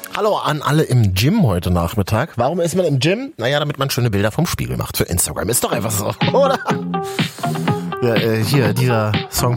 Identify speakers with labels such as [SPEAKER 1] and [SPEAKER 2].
[SPEAKER 1] Hallo an alle im Gym heute Nachmittag. Warum ist man im Gym? Naja, damit man schöne Bilder vom Spiegel macht für Instagram. Ist doch einfach so, oder? Ja, hier, dieser Song